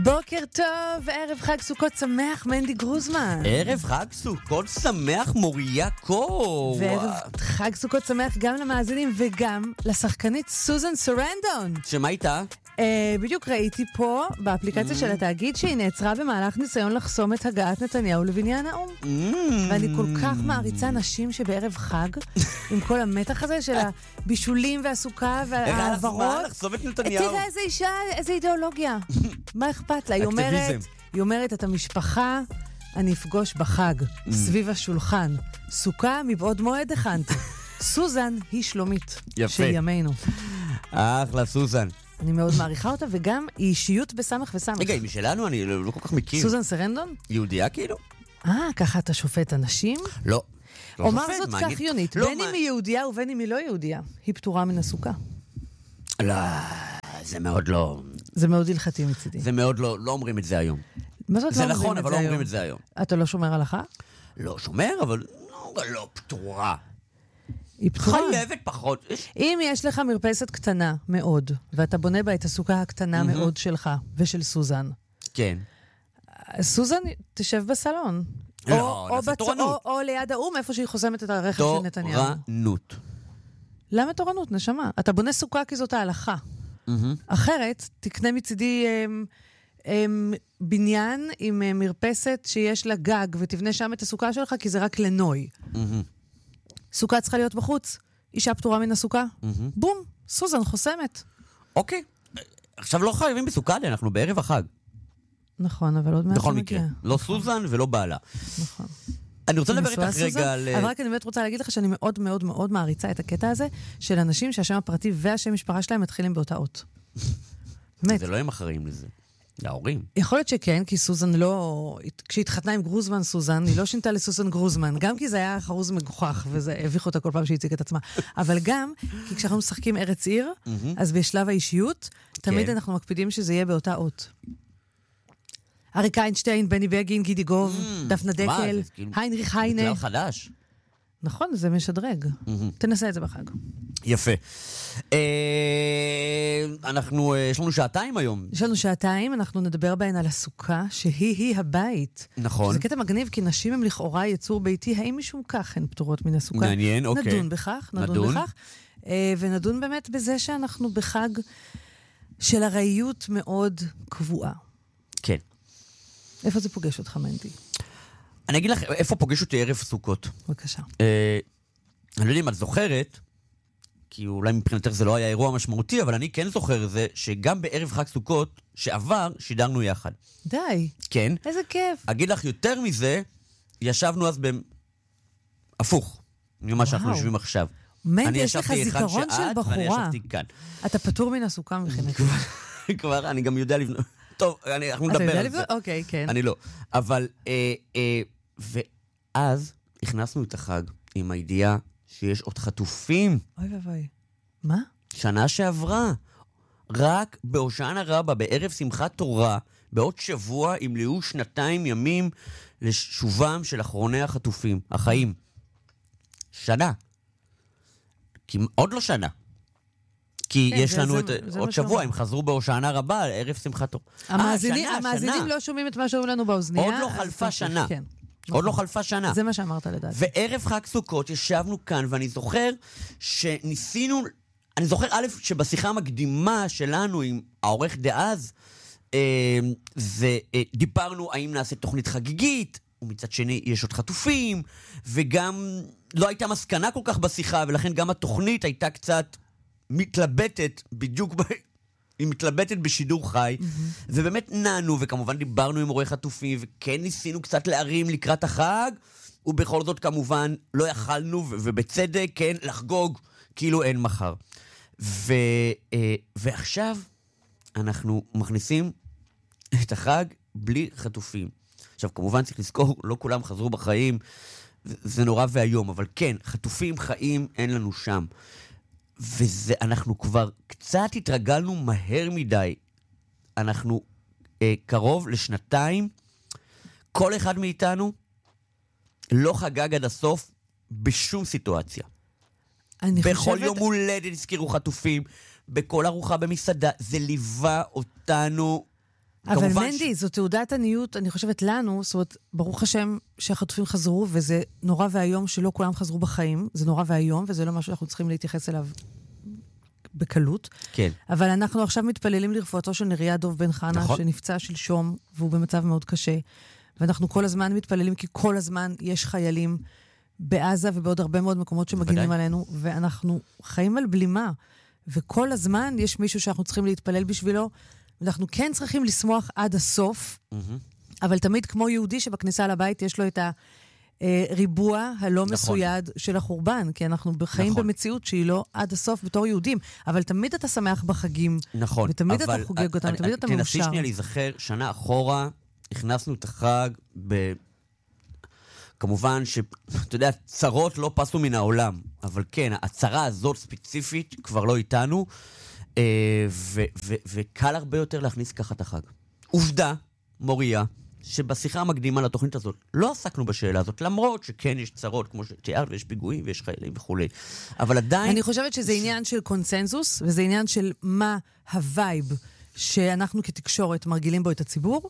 בוקר טוב, ערב חג סוכות שמח, מנדי גרוזמן. ערב חג סוכות שמח, מוריה קור. וערב חג סוכות שמח גם למאזינים וגם לשחקנית סוזן סרנדון. שמה איתה? בדיוק ראיתי פה באפליקציה של התאגיד שהיא נעצרה במהלך ניסיון לחסום את הגעת נתניהו לבניין האום. ואני כל כך מעריצה נשים שבערב חג, עם כל המתח הזה של הבישולים והסוכה והעברות. איך לחסום את נתניהו? תראה איזה אישה, איזה אידיאולוגיה. מה אכפת לה? היא אומרת, את המשפחה אני אפגוש בחג, סביב השולחן. סוכה מבעוד מועד הכנתי. סוזן היא שלומית. יפה. של ימינו. אחלה סוזן. אני מאוד מעריכה אותה, וגם היא אישיות בסמך וסמך. רגע, היא משלנו? אני לא כל כך מכיר. סוזן סרנדון? יהודיה כאילו? ככה אתה שופט אנשים? לא. אומר זאת כך יונית, בין אם היא יהודיה ובין אם היא לא יהודיה, היא פטורה מן הסוכה. לא, זה מאוד לא... זה מאוד הלכתי מצידי. זה מאוד לא אומרים את זה היום. מה זאת זה לא נכון, אומרים את אבל זה לא היום? אומרים את זה היום. אתה לא שומר הלכה? לא שומר, אבל לא פטורה. היא פטורה. חייבת פחות. אם יש לך מרפסת קטנה מאוד, ואתה בונה בה את הסוכה הקטנה מאוד שלך ושל סוזן, כן. סוזן תשב בסלון. לא, נעשה תורנות. או ליד האום, איפה שהיא חוסמת את הרכב של נתניהו. תורנות. למה תורנות, נשמה? אתה בונה סוכה כי זאת ההלכה. אחרת, תקנה מצידי בניין עם מרפסת שיש לה גג, ותבנה שם את הסוכה שלך, כי זה רק לנוי. סוכה צריכה להיות בחוץ. אישה פטורה מן הסוכה. בום, סוזן חוסמת. אוקיי. עכשיו לא חייבים בסוכדה, אנחנו בערב החג. נכון, אבל עוד מעט בכל מגיע. מקרה. לא סוזן ולא בעלה. נכון. אני רוצה לדבר איתך סוזן, רגע על... אבל רק אני באמת רוצה להגיד לך שאני מאוד מאוד מאוד מעריצה את הקטע הזה, של אנשים שהשם הפרטי והשם משפחה שלהם מתחילים באותה אות. באמת. זה לא הם אחראים לזה. זה ההורים. יכול להיות שכן, כי סוזן לא... כשהתחתנה עם גרוזמן סוזן, היא לא שינתה לסוזן גרוזמן, גם כי זה היה חרוז מגוחך, וזה הביך אותה כל פעם שהציג את עצמה. אבל גם, כי כשאנחנו משחקים ארץ עיר, אז בשלב האישיות, תמיד אנחנו מקפידים שזה יהיה באותה אות. אריק איינשטיין, בני בגין, גידי גוב, דפנה דקל, היינריך היינה. כלל חדש. נכון, זה משדרג. תנסה את זה בחג. יפה. יש לנו שעתיים היום. יש לנו שעתיים, אנחנו נדבר בהן על הסוכה, שהיא הבית. נכון. זה קטע מגניב, כי נשים הם לכאורה יצור ביתי, האם משום כך הן פטורות מן הסוכה? מעניין, אוקיי. נדון בכך. ונדון באמת בזה שאנחנו בחג של הראיות מאוד קבועה. כן. איפה זה פוגש אותך, מנדי? אני אגיד לך, איפה פוגש אותי ערב סוכות? בבקשה. אני לא יודע אם את זוכרת, כי אולי מבחינתך זה לא היה אירוע משמעותי, אבל אני כן זוכר זה שגם בערב חג סוכות שעבר, שידרנו יחד. די. כן. איזה כיף. אגיד לך יותר מזה, ישבנו אז הפוך, ממה שאנחנו יושבים עכשיו. מנדי, יש לך זיכרון של בחורה. ואני ישבתי כאן. אתה פטור מן הסוכה מבחינתי. כבר, אני גם יודע לבנות. טוב, אנחנו נדבר על זה. אוקיי, כן. אני לא. אבל, ואז הכנסנו את החג עם הידיעה שיש עוד חטופים. אוי ואבוי. מה? שנה שעברה. רק בהושענא רבה, בערב שמחת תורה, בעוד שבוע ימלאו 2 ימים לשובם של אחרוני החטופים, החיים. שנה. עוד לא שנה. כי יש לנו עוד שבוע, הם חזרו בהושענא רבה, ערב שמחת תורה. המאזינים לא שומעים את מה שאומרים לנו באוזנייה. עוד לא חלפה שנה. עוד לא חלפה שנה. זה מה שאמרת לדעת. וערב חג סוכות ישבנו כאן, ואני זוכר שניסינו, אני זוכר א' שבשיחה המקדימה שלנו עם העורך דאז, דיברנו האם נעשה תוכנית חגיגית, ומצד שני יש עוד חטופים, וגם לא הייתה מסקנה כל כך בשיחה, ולכן גם התוכנית הייתה קצת מתלבטת, בדיוק היא מתלבטת בשידור חי, ובאמת נענו, וכמובן דיברנו עם עורך חטופים, וכן ניסינו קצת להרים לקראת החג, ובכל זאת כמובן לא יכלנו, ובצדק, כן, לחגוג, כאילו אין מחר. ועכשיו אנחנו מכניסים את החג בלי חטופים. עכשיו, כמובן צריך לזכור, לא כולם חזרו בחיים, זה נורא והיום, אבל כן, חטופים חיים אין לנו שם. ואנחנו כבר קצת התרגלנו מהר מדי. אנחנו קרוב לשנתיים, כל אחד מאיתנו לא חגג עד הסוף בשום סיטואציה. בכל יום הולדת הזכירו חטופים, בכל ארוחה במסעדה, זה ליווה אותנו אבל מנדי, זו תעודת עניות, אני חושבת לנו, זאת אומרת, ברוך השם שהחטופים חזרו, וזה נורא והיום שלא כולם חזרו בחיים, זה נורא והיום, וזה לא משהו שאנחנו צריכים להתייחס אליו בקלות. כן. אבל אנחנו עכשיו מתפללים לרפואתו של נריה דוב בן חנה, נכון. שנפצע שלשום, והוא במצב מאוד קשה. ואנחנו כל הזמן מתפללים, כי כל הזמן יש חיילים בעזה ובעוד הרבה מאוד מקומות שמגינים עלינו, ואנחנו חיים על בלימה. וכל הזמן יש מישהו שאנחנו צריכים להתפלל בשבילו, ואנחנו כן צריכים לשמוח עד הסוף, אבל תמיד כמו יהודי שבכניסה לבית יש לו את הריבוע הלא מסויד של החורבן, כי אנחנו חיים במציאות שהיא לא עד הסוף בתור יהודים, אבל תמיד אתה שמח בחגים, נכון, ותמיד אתה חוגג אותם, תמיד אתה מאושר. תנסי שנייה להיזכר, שנה אחורה, הכנסנו את החג כמובן אתה יודע, צרות לא פסו מן העולם, אבל כן, הצרה הזאת ספציפית כבר לא איתנו, וקל הרבה יותר להכניס ככה את החג. עובדה, מוריה, שבשיחה המקדימה לתוכנית הזאת לא עסקנו בשאלה הזאת, למרות שכן יש צרות, כמו שתיארת, ויש פיגועים ויש חיילים וכו'. אבל עדיין... אני חושבת שזה עניין של קונסנזוס, וזה עניין של מה הווייב שאנחנו כתקשורת מרגילים בו את הציבור,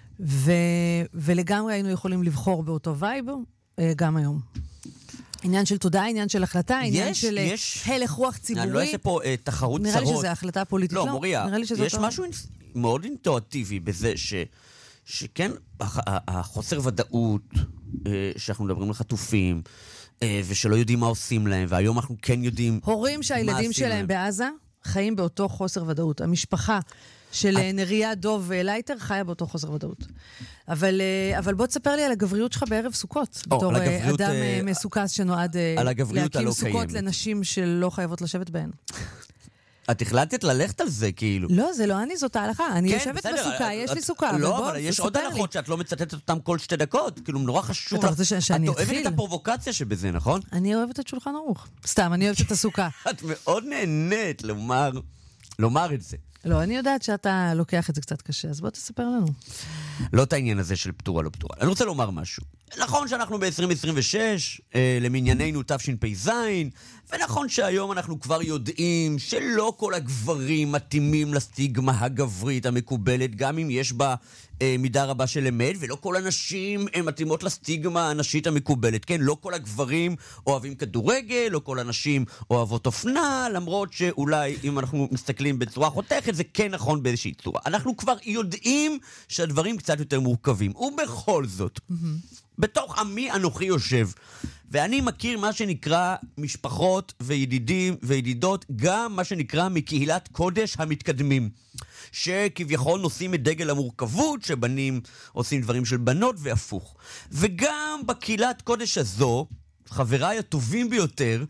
ולגמרי היינו יכולים לבחור באותו וייב, גם היום. עניין של תודעה, עניין של החלטה, עניין של הלך רוח ציבורי. אני לא אעשה פה תחרות צרות. נראה לי שזה החלטה פוליטית. לא, מוריה, יש משהו מאוד אינטואיטיבי בזה שכן, החוסר ודאות שאנחנו מדברים לחטופים, ושלא יודעים מה עושים להם, והיום אנחנו כן יודעים מה עושים להם. הורים שהילדים שלהם בעזה חיים באותו חוסר ודאות. המשפחה של נריה דוב לייטר חיה באותו חוסר ודאות. אבל בוא תספר לי על הגבריות שלך בערב סוכות, בתור אדם מסוכס שנועד להקים סוכות לנשים שלא חייבות לשבת בהן. את החלטת ללכת על זה, כאילו. לא, זה לא אני, זאת ההלכה. אני יושבת בסוכה, יש לי סוכה. לא, אבל יש עוד הלכות שאת לא מצטטת אותם כל 2 דקות. כאילו, נורא חשוב. אתה רוצה שאני אתחיל? את אוהבת את הפרובוקציה שבזה, נכון? אני אוהבת את שולחן ערוך. סתם, אני אוהבת את הסוכה. את מאוד נהנית לומר את זה. לא, אני יודעת שאתה לוקח את זה קצת קשה, אז בוא תספר לנו. לא את העניין הזה של פטורה, לא פטורה. אני רוצה לומר משהו. נכון שאנחנו ב-2026, למנייננו תשפ"ז, ונכון שהיום אנחנו כבר יודעים שלא כל הגברים מתאימים לסטיגמה הגברית המקובלת, גם אם יש בה מידה רבה של אמת, ולא כל הנשים הן מתאימות לסטיגמה הנשית המקובלת. כן, לא כל הגברים אוהבים כדורגל, לא כל הנשים אוהבות אופנה, למרות שאולי אם אנחנו מסתכלים בצורה חותכת, זה כן נכון באיזושהי צורה. אנחנו כבר יודעים שהדברים קצת יותר מורכבים, ובכל זאת, בתוך עמי אנוכי יושב, ואני מכיר מה שנקרא משפחות וידידים וידידות, גם מה שנקרא מקהילת קודש המתקדמים, שכביכול נושאים את דגל המורכבות, שבנים עושים דברים של בנות והפוך. וגם בקהילת קודש הזו, חבריי הטובים ביותר,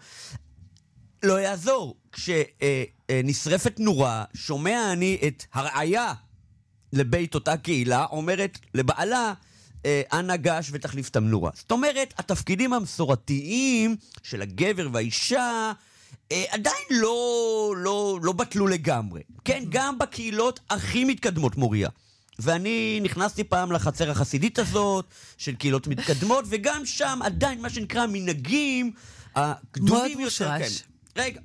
לא יעזור. כשנשרפת נורה, שומע אני את הרעיה לבית אותה קהילה, אומרת לבעלה, אנא גש ותחליף את המנורה. זאת אומרת, התפקידים המסורתיים של הגבר והאישה עדיין לא בטלו לגמרי. כן, גם בקהילות הכי מתקדמות, מוריה. ואני נכנסתי פעם לחצר החסידית הזאת, של קהילות מתקדמות, וגם שם עדיין מה שנקרא מנהגים הקדומים יותר. כן. רגע.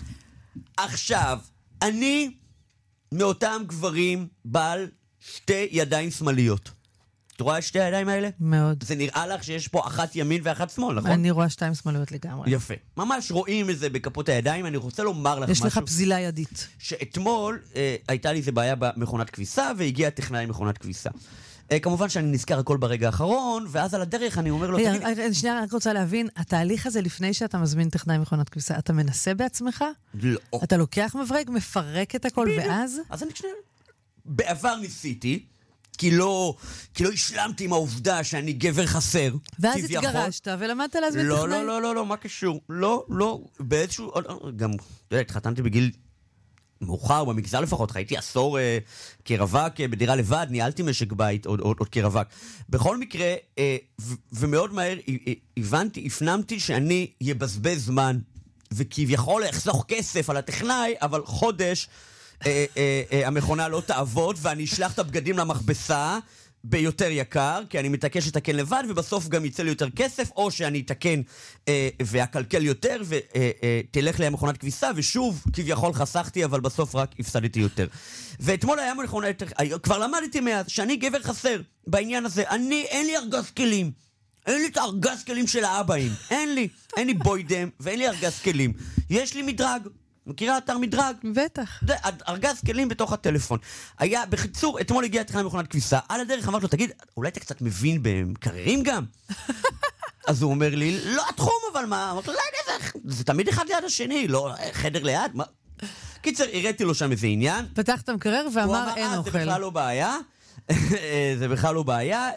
עכשיו, אני מאותם גברים בעל 2 ידיים שמאליות. את רואה 2 הידיים האלה? מאוד. זה נראה לך שיש פה 1 ימין ו1 שמאל, נכון? אני רואה 2 שמאליות לגמרי. יפה. ממש רואים את זה בכפות הידיים. אני רוצה לומר לך משהו. יש לך פזילה ידית. שאתמול הייתה לי איזה בעיה במכונת כביסה, והגיע טכנאי עם מכונת כביסה. כמובן שאני נזכר הכל ברגע האחרון, ואז על הדרך אני אומר לו... שנייה, רק רוצה להבין, התהליך הזה לפני שאתה מזמין טכנאי מכונת כביסה, אתה מנסה בעצמך? לא. אתה לוקח מברג, מפרק את הכל, ואז? אז אני בעבר ניסיתי, כי לא השלמתי עם העובדה שאני גבר חסר. ואז התגרשת ולמדת להזמין טכנאי. לא, מה קשור? לא, באיזשהו... גם, התחתנתי בגיל מאוחר, במגזר לפחות, חייתי עשור כרווק בדירה לבד, ניהלתי משק בית עוד כרווק. בכל מקרה, ומאוד מהר הפנמתי שאני יבזבז זמן, וכביכול אחסוך כסף על הטכנאי, אבל חודש המכונה לא תעבוד, ואני אשלח את הבגדים למכבסה, ביותר יקר, כי אני מתעקש לתקן לבד, ובסוף גם יצא לי יותר כסף, או שאני אתקן ואקלקל יותר, ותלך לי המכונת כביסה, ושוב, כביכול חסכתי, אבל בסוף רק הפסדתי יותר. ואתמול היה מכונת, כבר למדתי מאז, שאני גבר חסר בעניין הזה. אין לי ארגז כלים. אין לי את הארגז כלים של האבאים. אין לי בוידם, ואין לי ארגז כלים. יש לי מדרג. מכירה אתר מדרג? בטח. ארגז כלים בתוך הטלפון. היה, בחיצור, אתמול הגיע תחנה מכונת כביסה, על הדרך אמרתי לו, תגיד, אולי אתה קצת מבין במקררים גם? אז הוא אומר לי, לא התחום, אבל מה? אמרתי לו, זה תמיד אחד ליד השני, לא חדר ליד, מה? קיצר, הראיתי לו שם איזה עניין. פתח את המקרר ואמר, אין אוכל. זה בכלל לא בעיה. זה בכלל לא בעיה.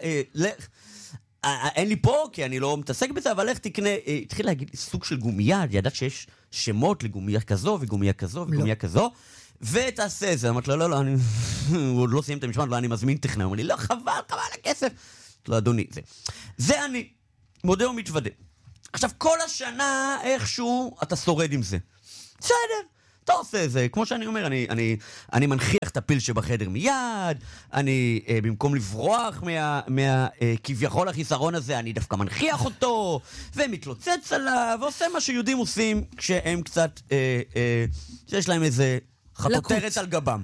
אין לי פה, כי אני לא מתעסק בזה, אבל איך תקנה, התחיל להגיד סוג של גומייה, ידעת שיש שמות לגומיה כזו, וגומיה כזו, וגומיה כזו, ותעשה את זה. אמרת לו, לא, הוא עוד לא סיים את המשפט, לא, אני מזמין טכנאי. הוא אומר לי, לא, חבל הכסף. לא, אדוני, זה אני, מודה ומתוודה. עכשיו, כל השנה, איכשהו, אתה שורד עם זה. בסדר. אתה עושה את זה, כמו שאני אומר, אני מנחיח את הפיל שבחדר מיד, אני במקום לברוח כביכול החיסרון הזה, אני דווקא מנחיח אותו, ומתלוצץ עליו, ועושה מה שיהודים עושים כשהם קצת, שיש להם איזה חטוטרת על גבם.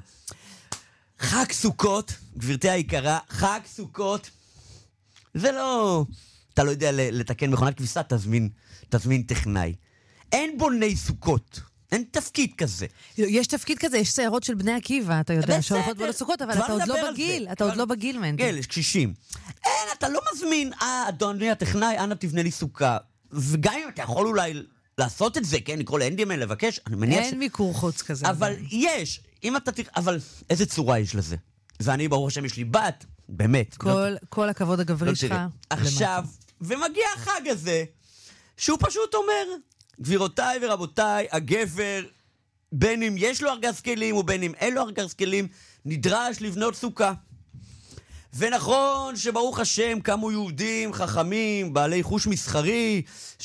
חג סוכות, גברתי היקרה, חג סוכות, זה לא, אתה לא יודע לתקן מכונת כביסה, תזמין טכנאי. אין בוני סוכות. אין תפקיד כזה. יש תפקיד כזה, יש סיירות של בני עקיבא, אתה יודע, שהולכות בו לסוכות, אבל אתה עוד לא בגיל, אתה עוד לא בגיל, מנדי. כן, יש קשישים. אין, אתה לא מזמין, אדוני הטכנאי, אנא תבנה לי סוכה. וגם אם אתה יכול אולי לעשות את זה, כן, לקרוא לאנדימן, לבקש, אני מניח אין מיקור חוץ כזה. אבל יש, אם אתה אבל איזה צורה יש לזה? ואני ברוך השם יש לי בת, באמת. כל הכבוד הגברי שלך. עכשיו, ומגיע החג הזה, שהוא פשוט אומר, גבירותיי ורבותיי, הגבר, בין אם יש לו ארגז כלים ובין אם אין לו ארגז כלים, נדרש לבנות סוכה. ונכון שברוך השם קמו יהודים חכמים, בעלי חוש מסחרי,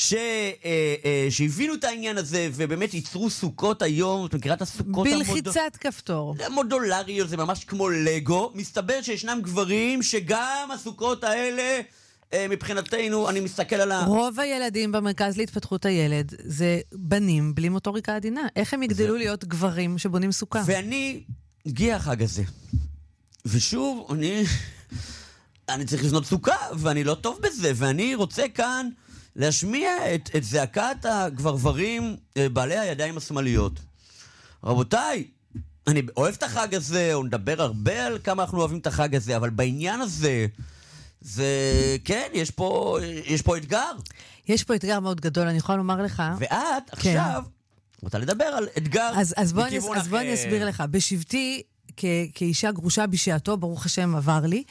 שהבינו את העניין הזה, ובאמת ייצרו סוכות היום, את מכירה את הסוכות בלחיצת כפתור. מודולריות, זה ממש כמו לגו. מסתבר שישנם גברים שגם הסוכות האלה, מבחינתנו, אני מסתכל על רוב הילדים במרכז להתפתחות הילד זה בנים בלי מוטוריקה עדינה. איך הם יגדלו להיות גברים שבונים סוכה? ואני, הגיע החג הזה. ושוב, אני צריך לבנות סוכה, ואני לא טוב בזה, ואני רוצה כאן להשמיע את זעקת הגברברים בעלי הידיים השמאליות. רבותיי, אני אוהב את החג הזה, או נדבר הרבה על כמה אנחנו אוהבים את החג הזה, אבל בעניין הזה, זה, כן, יש פה אתגר. יש פה אתגר מאוד גדול, אני יכולה לומר לך. ואת עכשיו רוצה לדבר על אתגר בכיוון אחר. אז בוא אני אסביר לך. בשבתי, כאישה גרושה בשעתו, ברוך השם עבר לי.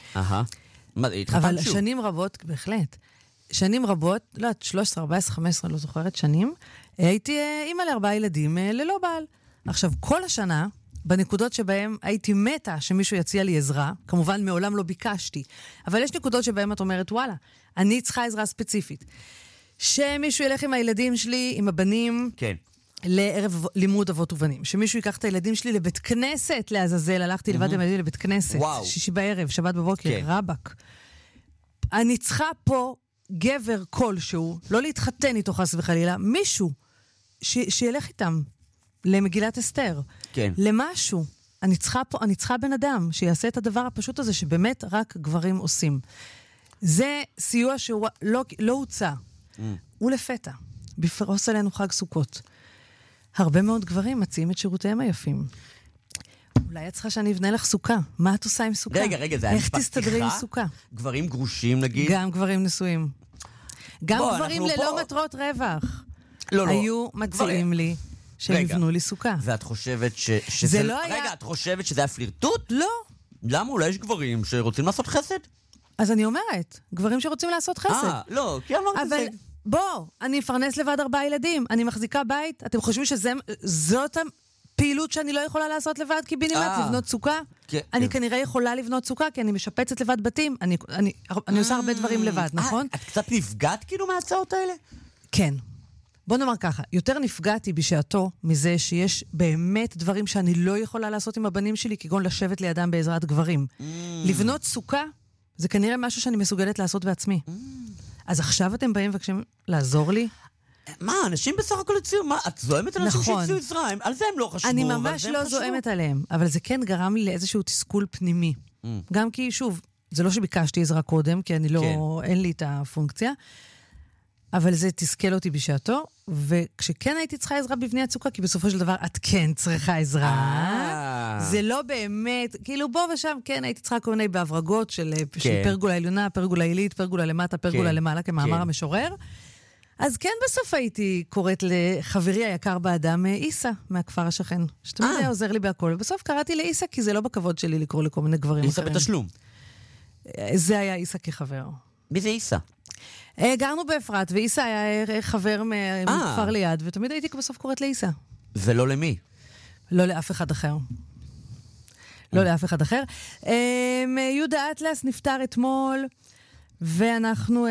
אבל שנים רבות, בהחלט. שנים רבות, לא, 13, 14, 15, לא זוכרת, שנים, הייתי אימא ל4 ילדים ללא בעל. עכשיו, כל השנה, בנקודות שבהם הייתי מתה שמישהו יציע לי עזרה, כמובן מעולם לא ביקשתי, אבל יש נקודות שבהם את אומרת, וואלה, אני צריכה עזרה ספציפית. שמישהו ילך עם הילדים שלי, עם הבנים, כן. לערב לימוד אבות ובנים. שמישהו ייקח את הילדים שלי לבית כנסת לעזאזל, הלכתי לבד עם הילדים לבית כנסת, שישי בערב, שבת בבוקר, כן. רבק. אני צריכה פה גבר כלשהו, לא להתחתן איתו חס וחלילה, מישהו שילך איתם. למגילת אסתר. כן. למשהו. אני צריכה בן אדם שיעשה את הדבר הפשוט הזה שבאמת רק גברים עושים. זה סיוע שהוא לא הוצא. הוא לפתע. בפרוס עלינו חג סוכות. הרבה מאוד גברים מציעים את שירותיהם היפים. אולי את צריכה שאני אבנה לך סוכה. מה את עושה עם סוכה? רגע, זה היה משפט איך תסתדרי עם סוכה? גברים גרושים נגיד? גם גברים נשואים. גם גברים ללא מטרות רווח. לא. היו מציעים לי שיבנו לי סוכה. ואת חושבת שזה לא היה... רגע, את חושבת שזה היה פלירטוט? לא. למה? אולי יש גברים שרוצים לעשות חסד? אז אני אומרת, גברים שרוצים לעשות חסד. לא, כי אמרת זה. אבל בוא, אני אפרנס לבד 4 ילדים, אני מחזיקה בית, אתם חושבים שזאת הפעילות שאני לא יכולה לעשות לבד, כי בי נמלט לבנות סוכה? אני כנראה יכולה לבנות סוכה, כי אני משפצת לבד בתים, אני עושה הרבה דברים לבד, נכון? את קצת נפגעת כאילו מההצעות האלה? כן. בוא נאמר ככה, יותר נפגעתי בשעתו מזה שיש באמת דברים שאני לא יכולה לעשות עם הבנים שלי, כגון לשבת לידם בעזרת גברים. לבנות סוכה, זה כנראה משהו שאני מסוגלת לעשות בעצמי. אז עכשיו אתם באים ובקשים לעזור לי? מה, אנשים בסך הכל הציעו, מה, את זוהמת על אנשים שהציעו עזרה, על זה הם לא חשבו, אני ממש לא זוהמת עליהם, אבל זה כן גרם לי לאיזשהו תסכול פנימי. גם כי, שוב, זה לא שביקשתי עזרה קודם, כי אני לא, אין לי את הפונקציה, אבל זה תסכל אותי בשעתו, וכשכן הייתי צריכה עזרה בבני הצוקה, כי בסופו של דבר את כן צריכה עזרה, זה לא באמת, כאילו בוא ושם כן הייתי צריכה כל מיני בהברגות של פרגולה עליונה, פרגולה עילית, פרגולה למטה, פרגולה למעלה, כמאמר המשורר. אז כן בסוף הייתי קוראת לחברי היקר באדם, איסה, מהכפר השכן, שתמיד היה עוזר לי בהכל, ובסוף קראתי לאיסה, כי זה לא בכבוד שלי לקרוא לכל מיני גברים אחרים. איסה בתשלום. זה היה איסה כחבר. מי זה איסה? גרנו באפרת, ואיסה היה חבר מכפר ליד, ותמיד הייתי בסוף קוראת לאיסה. ולא למי? לא לאף אחד אחר. לא לאף אחד אחר. יהודה אטלס נפטר אתמול, ואנחנו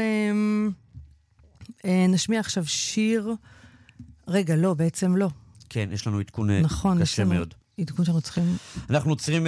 נשמיע עכשיו שיר. רגע, לא, בעצם לא. כן, יש לנו עדכון נכון, קשה מאוד. עדכון שאנחנו צריכים... אנחנו צריכים